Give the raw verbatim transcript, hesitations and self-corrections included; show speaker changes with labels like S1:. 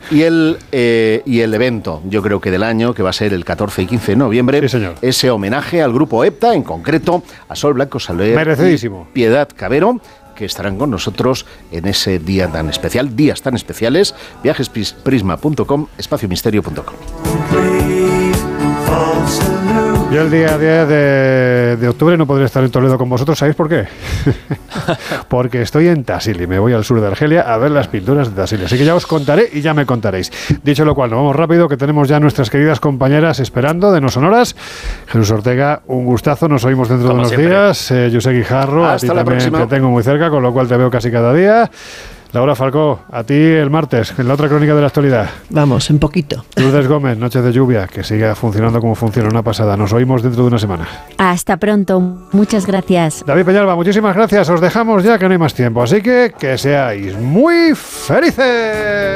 S1: Y el, eh, y el evento, yo creo que del año, que va a ser el catorce y quince de noviembre,
S2: sí, señor.
S1: Ese homenaje al grupo EPTA, en concreto a Sol Blanco Soler
S2: Merecidísimo.
S1: y Piedad Cabero, que estarán con nosotros en ese día tan especial, días tan especiales. viajes prisma punto com, espacio misterio punto com.
S2: Yo el día diez de, de octubre no podré estar en Toledo con vosotros, ¿sabéis por qué? Porque estoy en Tassili, me voy al sur de Argelia a ver las pinturas de Tassili, así que ya os contaré y ya me contaréis. Dicho lo cual, nos vamos rápido, que tenemos ya nuestras queridas compañeras esperando de No Sonoras. Jesús Ortega, un gustazo, nos oímos dentro
S1: Como
S2: de unos
S1: siempre.
S2: días. Eh, José Guijarro,
S1: Hasta
S2: a ti
S1: la
S2: también
S1: próxima.
S2: te tengo muy cerca, con lo cual te veo casi cada día. Laura Falcó, a ti el martes, en la otra crónica de la actualidad.
S3: Vamos, en poquito.
S2: Lourdes Gómez, Noches de Lluvia, que siga funcionando como funciona, una pasada. Nos oímos dentro de una semana.
S4: Hasta pronto, muchas gracias.
S2: David Peñalba, muchísimas gracias. Os dejamos ya que no hay más tiempo, así que que seáis muy felices.